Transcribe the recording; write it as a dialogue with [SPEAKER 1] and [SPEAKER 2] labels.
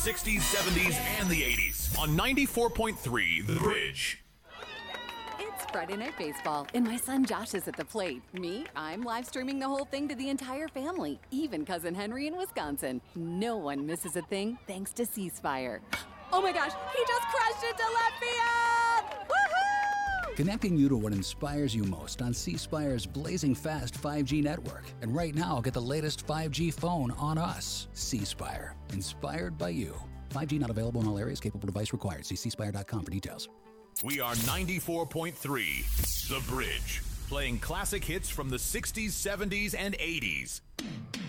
[SPEAKER 1] 60s, 70s, and the 80s on 94.3 The Bridge.
[SPEAKER 2] It's Friday Night Baseball, and my son Josh is at the plate. Me, I'm live streaming the whole thing to the entire family, even Cousin Henry in Wisconsin. No one misses a thing thanks to C Spire. Oh my gosh, he just crashed into left field! Woohoo!
[SPEAKER 3] Connecting you to what inspires you most on C Spire's blazing fast 5G network. And right now, get the latest 5G phone on us. C Spire, inspired by you. 5G not available in all areas. Capable device required. See cspire.com for details.
[SPEAKER 1] We are 94.3 The Bridge, playing classic hits from the 60s, 70s, and 80s.